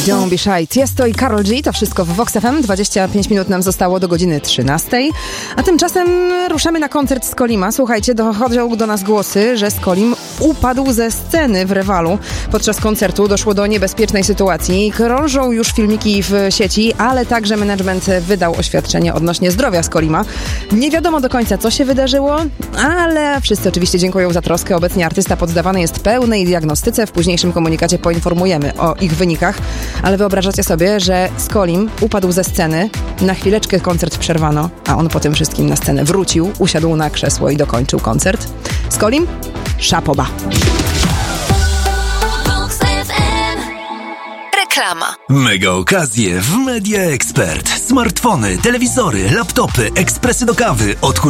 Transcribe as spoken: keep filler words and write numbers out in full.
Don't Be Shy, Tiesto i Karol G. To wszystko w Vox F M. dwadzieścia pięć minut nam zostało do godziny trzynastej. A tymczasem ruszamy na koncert Skolima. Słuchajcie, dochodzą do nas głosy, że Skolim upadł ze sceny w Rewalu. Podczas koncertu doszło do niebezpiecznej sytuacji. Krążą już filmiki w sieci, ale także management wydał oświadczenie odnośnie zdrowia Skolima. Nie wiadomo do końca, co się wydarzyło, ale wszyscy oczywiście dziękują za troskę. Obecnie artysta poddawany jest pełnej diagnostyce. W późniejszym komunikacie poinformujemy o ich wynikach. Ale wyobrażacie sobie, że Skolim upadł ze sceny, na chwileczkę koncert przerwano, a on po tym wszystkim na scenę wrócił, usiadł na krzesło i dokończył koncert. Skolim, szapoba. Reklama. Mega okazje w Media Expert. Smartfony, telewizory, laptopy, ekspresy do kawy od